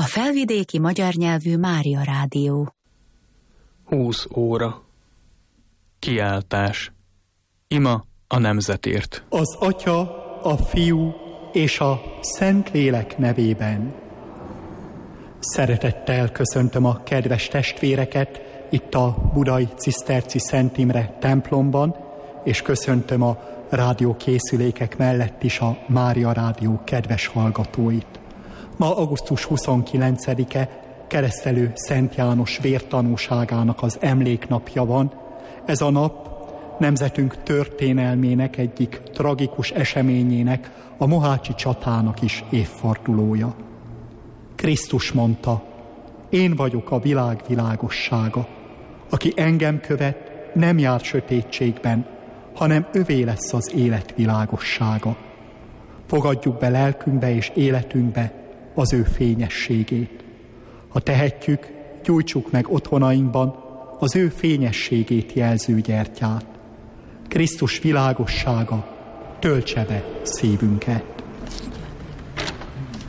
felvidéki magyar nyelvű Mária Rádió. 20 óra. Kiáltás. Ima a nemzetért. Az Atya, a Fiú és a Szentlélek nevében. Szeretettel köszöntöm a kedves testvéreket itt a budai Ciszterci Szent Imre templomban, és köszöntöm a rádiókészülékek mellett is a Mária Rádió kedves hallgatóit. Ma augusztus 29-e Keresztelő Szent János vértanúságának az emléknapja van. Ez a nap nemzetünk történelmének egyik tragikus eseményének, a mohácsi csatának is évfordulója. Krisztus mondta: én vagyok a világ világossága. Aki engem követ, nem jár sötétségben, hanem övé lesz az élet világossága. Fogadjuk be lelkünkbe és életünkbe az ő fényességét. Ha tehetjük, gyújtsuk meg otthonainkban az ő fényességét jelző gyertyát. Krisztus világossága töltse be szívünket.